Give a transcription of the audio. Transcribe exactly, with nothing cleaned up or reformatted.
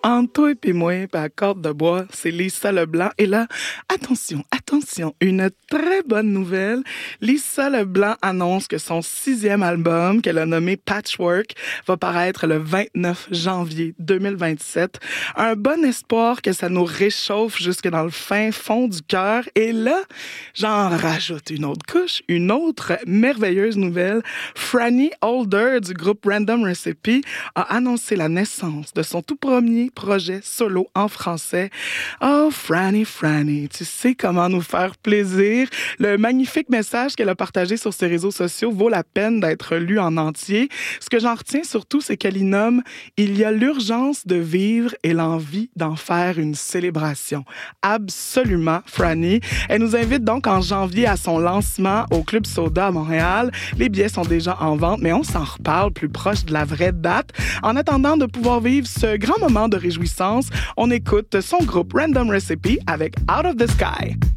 Entre toi et moi, par corde de bois, c'est Lisa Leblanc. Et là, attention, attention, une très bonne nouvelle. Lisa Leblanc annonce que son sixième album, qu'elle a nommé Patchwork, va paraître le vingt-neuf janvier deux mille vingt-sept. Un bon espoir que ça nous réchauffe jusque dans le fin fond du cœur. Et là, j'en rajoute une autre couche, une autre merveilleuse nouvelle. Franny Holder du groupe Random Recipe a annoncé la naissance de son tout premier projet solo en français. Oh, Franny, Franny, tu sais comment nous faire plaisir. Le magnifique message qu'elle a partagé sur ses réseaux sociaux vaut la peine d'être lu en entier. Ce que j'en retiens surtout, c'est qu'elle y nomme « Il y a l'urgence de vivre et l'envie d'en faire une célébration ». Absolument, Franny. Elle nous invite donc en janvier à son lancement au Club Soda à Montréal. Les billets sont déjà en vente, mais on s'en reparle plus proche de la vraie date. En attendant de pouvoir vivre ce grand moment de réjouissance, on écoute son groupe Random Recipe avec Out of the Sky.